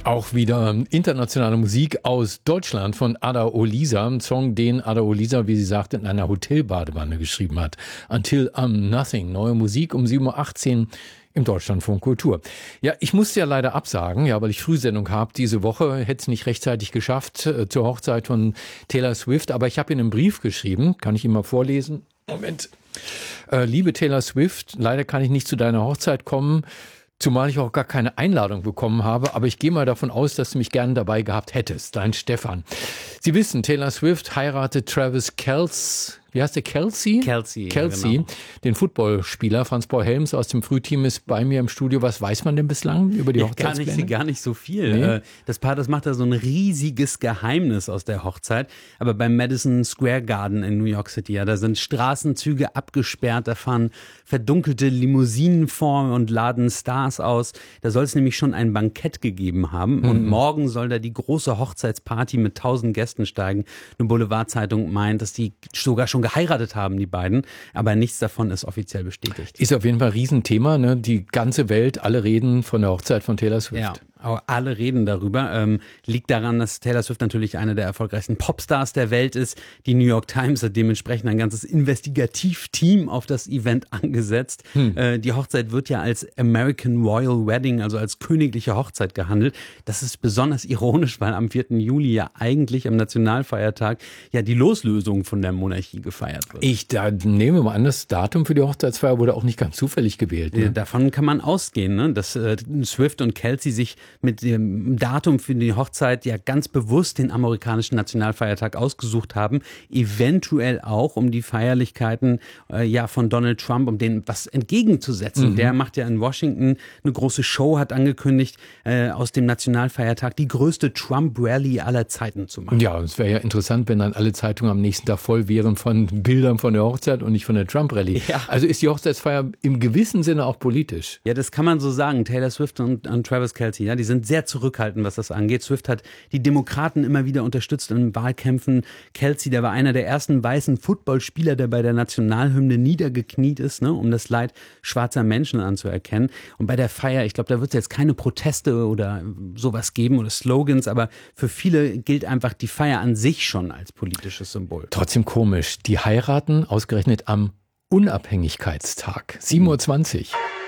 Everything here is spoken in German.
Auch wieder internationale Musik aus Deutschland von Ada Olisa. Ein Song, den Ada Olisa, wie sie sagt, in einer Hotelbadewanne geschrieben hat. Until I'm Nothing. Neue Musik um 7.18 Uhr im Deutschlandfunk Kultur. Ja, ich musste ja leider absagen, ja, weil ich Frühsendung habe diese Woche. Hätte es nicht rechtzeitig geschafft zur Hochzeit von Taylor Swift. Aber ich habe Ihnen einen Brief geschrieben. Kann ich Ihnen mal vorlesen? Moment. Liebe Taylor Swift, leider kann ich nicht zu deiner Hochzeit kommen. Zumal ich auch gar keine Einladung bekommen habe, aber ich gehe mal davon aus, dass du mich gerne dabei gehabt hättest. Dein Stefan. Sie wissen, Taylor Swift heiratet Travis Kelce. Wie heißt der? Kelce, ja, genau. Den Footballspieler. Franz-Paul Helms aus dem Frühteam ist bei mir im Studio. Was weiß man denn bislang über die Hochzeitspläne? Gar nicht so viel. Nee. Das Paar, das macht da so ein riesiges Geheimnis aus der Hochzeit. Aber beim Madison Square Garden in New York City, ja, da sind Straßenzüge abgesperrt, da fahren verdunkelte Limousinen vor und laden Stars aus. Da soll es nämlich schon ein Bankett gegeben haben. Und morgen soll da die große Hochzeitsparty mit 1000 Gästen steigen. Eine Boulevardzeitung meint, dass die sogar schon geheiratet haben, die beiden, aber nichts davon ist offiziell bestätigt. Ist auf jeden Fall ein Riesenthema, ne? Die ganze Welt, alle reden von der Hochzeit von Taylor Swift. Ja. Alle reden darüber. Liegt daran, dass Taylor Swift natürlich eine der erfolgreichsten Popstars der Welt ist. Die New York Times hat dementsprechend ein ganzes Investigativteam auf das Event angesetzt. Die Hochzeit wird ja als American Royal Wedding, also als königliche Hochzeit gehandelt. Das ist besonders ironisch, weil am 4. Juli ja eigentlich am Nationalfeiertag ja die Loslösung von der Monarchie gefeiert wird. Ich nehme mal an, das Datum für die Hochzeitsfeier wurde auch nicht ganz zufällig gewählt. Ne? Davon kann man ausgehen, ne? Dass Swift und Kelce sich mit dem Datum für die Hochzeit ja ganz bewusst den amerikanischen Nationalfeiertag ausgesucht haben, eventuell auch, um die Feierlichkeiten von Donald Trump, um denen was entgegenzusetzen. Der macht ja in Washington eine große Show, hat angekündigt, aus dem Nationalfeiertag die größte Trump-Rally aller Zeiten zu machen. Ja, es wäre ja interessant, wenn dann alle Zeitungen am nächsten Tag voll wären von Bildern von der Hochzeit und nicht von der Trump-Rally. Ja. Also ist die Hochzeitsfeier im gewissen Sinne auch politisch. Ja, das kann man so sagen. Taylor Swift und Travis Kelce, ja, die sind sehr zurückhaltend, was das angeht. Swift hat die Demokraten immer wieder unterstützt in Wahlkämpfen. Kelce, der war einer der ersten weißen Footballspieler, der bei der Nationalhymne niedergekniet ist, ne, um das Leid schwarzer Menschen anzuerkennen. Und bei der Feier, ich glaube, da wird es jetzt keine Proteste oder sowas geben oder Slogans, aber für viele gilt einfach die Feier an sich schon als politisches Symbol. Trotzdem komisch. Die heiraten ausgerechnet am Unabhängigkeitstag. 7.20 Uhr.